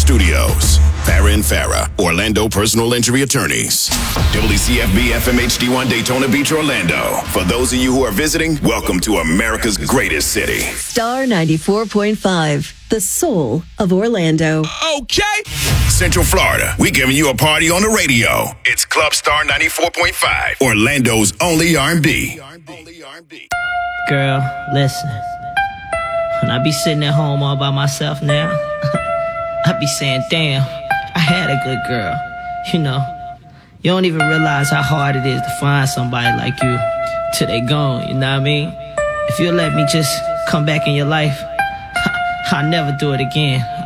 Studios. Farrah and Farrah, Orlando personal injury attorneys. WCFB FM HD1 Daytona Beach, Orlando. For those of you who are visiting, welcome to America's greatest city. Star 94.5, the soul of Orlando. Okay. Central Florida, we giving you a party on the radio. It's Club Star 94.5, Orlando's only R&B. Girl, listen. When I be sitting at home all by myself now, I be saying, damn, I had a good girl. You know, you don't even realize how hard it is to find somebody like you till they gone, you know what I mean? If you'll let me just come back in your life, I'll never do it again.